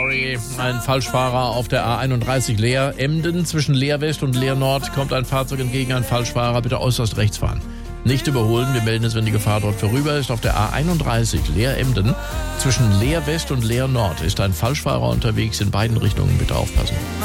Ein Falschfahrer auf der A31 Leer-Emden. Zwischen Leer-West und Leer-Nord kommt ein Fahrzeug entgegen, ein Falschfahrer. Bitte äußerst rechts fahren. Nicht überholen, wir melden es, wenn die Gefahr dort vorüber ist. Auf der A31 Leer-Emden. Zwischen Leer-West und Leer-Nord ist ein Falschfahrer unterwegs. In beiden Richtungen bitte aufpassen.